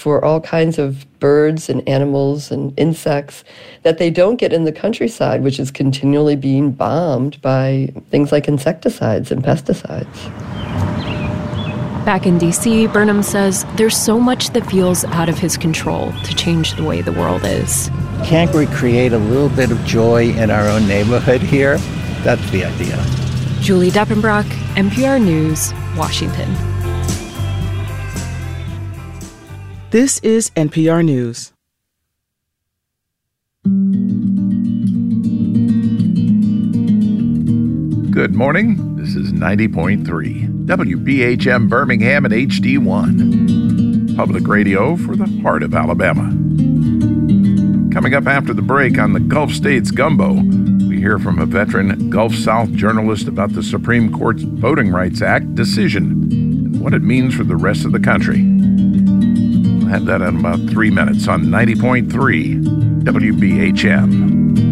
for all kinds of birds and animals and insects that they don't get in the countryside, which is continually being bombed by things like insecticides and pesticides. Back in D.C., Burnham says there's so much that feels out of his control to change the way the world is. Can't we create a little bit of joy in our own neighborhood here? That's the idea. Julie Deppenbrock, NPR News, Washington. This is NPR News. Good morning. This is 90.3 WBHM Birmingham and HD1. Public radio for the heart of Alabama. Coming up after the break on the Gulf States Gumbo, we hear from a veteran Gulf South journalist about the Supreme Court's Voting Rights Act decision and what it means for the rest of the country. We'll have that in about 3 minutes on 90.3 WBHM.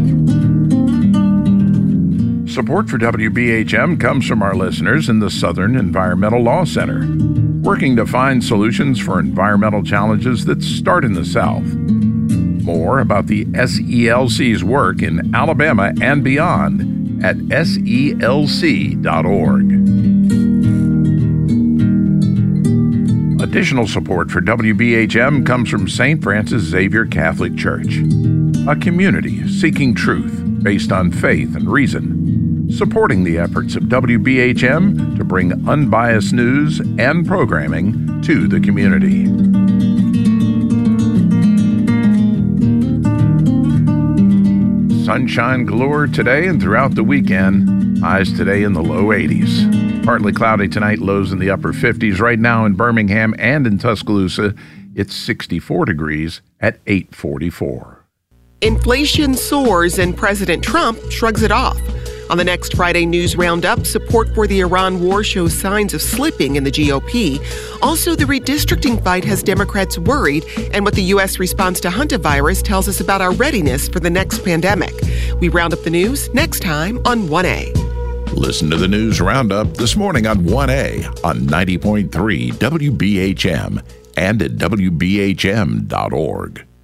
Support for WBHM comes from our listeners in the Southern Environmental Law Center, working to find solutions for environmental challenges that start in the South. More about the SELC's work in Alabama and beyond at selc.org. Additional support for WBHM comes from St. Francis Xavier Catholic Church, a community seeking truth based on faith and reason, supporting the efforts of WBHM to bring unbiased news and programming to the community. Sunshine galore today and throughout the weekend. Highs today in the low 80s. Partly cloudy tonight, lows in the upper 50s. Right now in Birmingham and in Tuscaloosa, it's 64 degrees at 8:44. Inflation soars and President Trump shrugs it off. On the next Friday News Roundup, support for the Iran war shows signs of slipping in the GOP. Also, the redistricting fight has Democrats worried, and what the U.S. response to hantavirus tells us about our readiness for the next pandemic. We round up the news next time on 1A. Listen to the News Roundup this morning on 1A on 90.3 WBHM and at WBHM.org.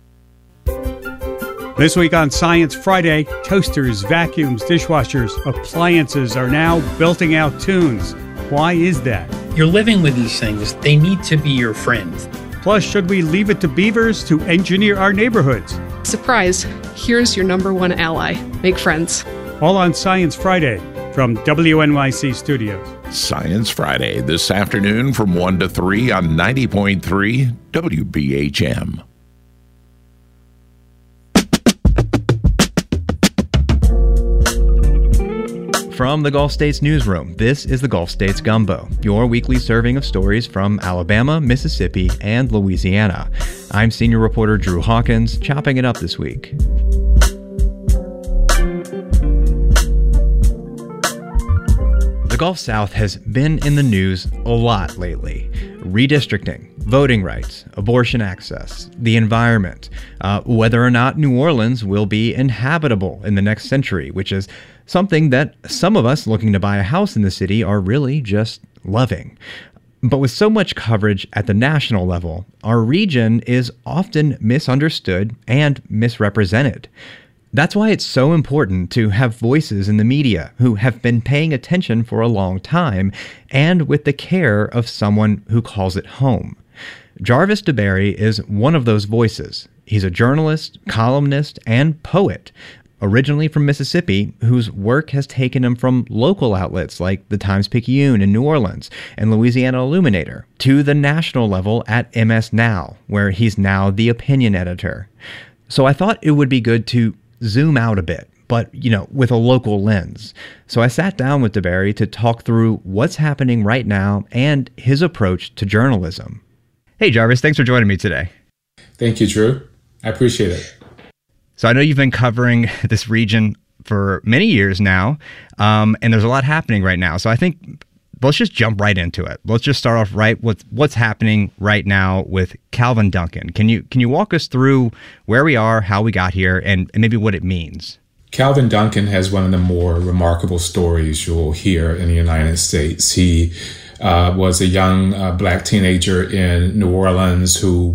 This week on Science Friday, toasters, vacuums, dishwashers, appliances are now belting out tunes. Why is that? You're living with these things. They need to be your friends. Plus, should we leave it to beavers to engineer our neighborhoods? Surprise! Here's your number one ally. Make friends. All on Science Friday from WNYC Studios. Science Friday this afternoon from 1 to 3 on 90.3 WBHM. From the Gulf States Newsroom, this is the Gulf States Gumbo, your weekly serving of stories from Alabama, Mississippi, and Louisiana. I'm senior reporter Drew Hawkins, chopping it up this week. The Gulf South has been in the news a lot lately. Redistricting, voting rights, abortion access, the environment, whether or not New Orleans will be inhabitable in the next century, which is something that some of us looking to buy a house in the city are really just loving. But with so much coverage at the national level, our region is often misunderstood and misrepresented. That's why it's so important to have voices in the media who have been paying attention for a long time and with the care of someone who calls it home. Jarvis DeBerry is one of those voices. He's a journalist, columnist, and poet, originally from Mississippi, whose work has taken him from local outlets like the Times-Picayune in New Orleans and Louisiana Illuminator to the national level at MS Now, where he's now the opinion editor. So I thought it would be good to zoom out a bit, but, with a local lens. So I sat down with DeBerry to talk through what's happening right now and his approach to journalism. Hey, Jarvis, thanks for joining me today. Thank you, Drew. I appreciate it. So I know you've been covering this region for many years now, and there's a lot happening right now. So I think let's just jump right into it. Let's just start off right with what's happening right now with Calvin Duncan. Can you walk us through where we are, how we got here, and maybe what it means? Calvin Duncan has one of the more remarkable stories you'll hear in the United States. He was a young black teenager in New Orleans who